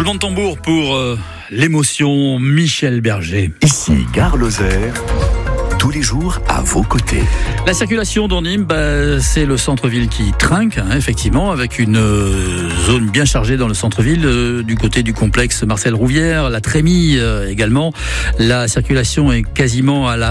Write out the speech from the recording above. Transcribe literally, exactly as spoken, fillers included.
Roulement de tambour pour euh, l'émotion, Michel Berger. Ici, Gare Lozère, tous les jours à vos côtés. La circulation dans Nîmes, bah, c'est le centre-ville qui trinque, hein, effectivement, avec une euh, zone bien chargée dans le centre-ville, euh, du côté du complexe Marcel Rouvière, la Trémie euh, également. La circulation est quasiment à la